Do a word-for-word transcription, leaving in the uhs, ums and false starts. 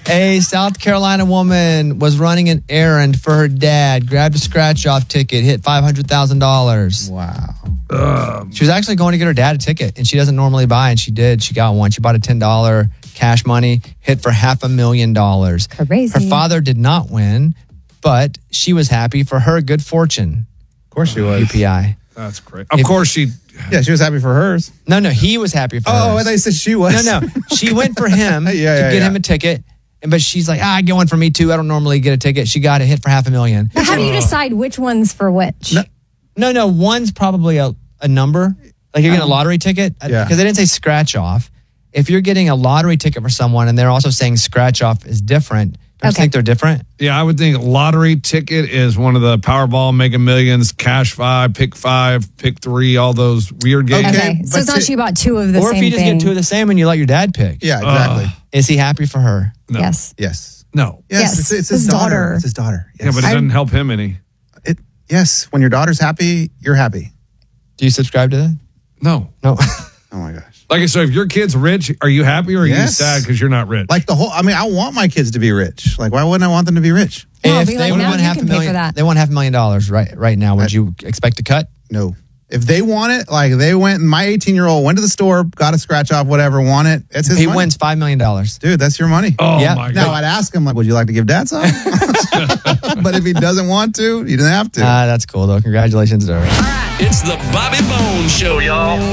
A South Carolina woman was running an errand for her dad, grabbed a scratch-off ticket, hit five hundred thousand dollars. Wow. Um, She was actually going to get her dad a ticket, and she doesn't normally buy, and she did. She got one. She bought a ten dollars cash money, hit for half a million dollars. Crazy. Her father did not win, but she was happy for her good fortune. Of course she was. U P I. That's great. Of course she... Yeah, she was happy for hers. No, no, he was happy for Oh, hers. I thought you said she was. No, no. She went for him Yeah, to yeah, get yeah. him a ticket. And But she's like, ah, I get one for me too. I don't normally get a ticket. She got a hit for half a million. But how do you decide which one's for which? No. No, no. One's probably a, a number. Like you're getting a lottery ticket. Yeah. Because they didn't say scratch off. If you're getting a lottery ticket for someone and they're also saying scratch off is different, don't you Okay. think they're different? Yeah, I would think lottery ticket is one of the Powerball, Mega Millions, Cash Five, Pick Five, Pick Three, all those weird games. Okay. Okay, so but it's not to- she bought two of the Or same if you just thing. get two of the same and you let your dad pick. Yeah, exactly. Uh, Is he happy for her? No. Yes. yes. No. Yes, Yes, It's, it's his his daughter. daughter. It's his daughter. Yes. Yeah, but it doesn't help him any. It, yes, when your daughter's happy, you're happy. Do you subscribe to that? No. No. Oh my gosh. Like, so if your kid's rich, are you happy or are you Yes. sad because you're not rich? Like the whole, I mean, I want my kids to be rich. Like, why wouldn't I want them to be rich? Well, if be they like, now won you half a can pay million, for that. they won half a million dollars right right now. Would I- you expect a cut? No. If they want it, like they went, my eighteen year old went to the store, got a scratch off, whatever, want it. It's his He money. wins five million dollars. Dude, that's your money. oh, yeah. my Now God. I'd ask him, like, would you like to give dad some? But if he doesn't want to, he doesn't have to. Ah, that's cool though. Congratulations, Dory. It's the Bobby Bones Show, y'all.